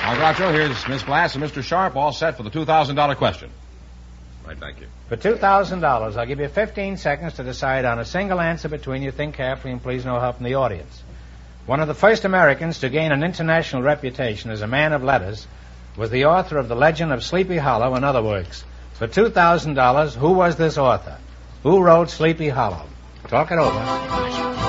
Now, Groucho, here's Miss Glass and Mr. Sharp all set for the $2,000 question. Right, thank you. For $2,000, I'll give you 15 seconds to decide on a single answer between you. Think carefully and please no help from the audience. One of the first Americans to gain an international reputation as a man of letters was the author of The Legend of Sleepy Hollow and other works. For $2,000, who was this author? Who wrote Sleepy Hollow? Talk it over.